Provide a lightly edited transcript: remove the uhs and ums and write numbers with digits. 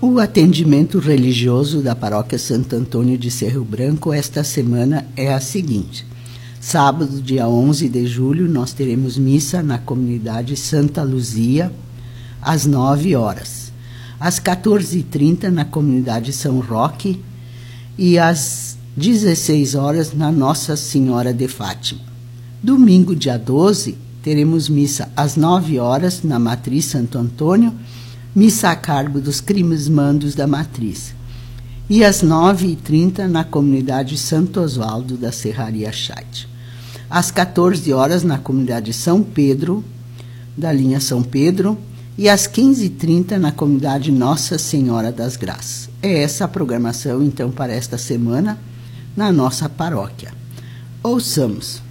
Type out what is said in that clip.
O atendimento religioso da Paróquia Santo Antônio de Cerro Branco esta semana é a seguinte. Sábado, dia 11 de julho, nós teremos missa na comunidade Santa Luzia, às 9 horas. Às 14h30, na comunidade São Roque, e às 16 horas, na Nossa Senhora de Fátima. Domingo, dia 12, teremos missa às 9 horas, na Matriz Santo Antônio, missa a cargo dos crismandos da Matriz. E às 9h30, na comunidade Santo Osvaldo da Serraria Chat. Às 14 horas, na comunidade São Pedro, da linha São Pedro, e às 15h30, na comunidade Nossa Senhora das Graças. É essa a programação, então, para esta semana, na nossa paróquia. Ouçamos.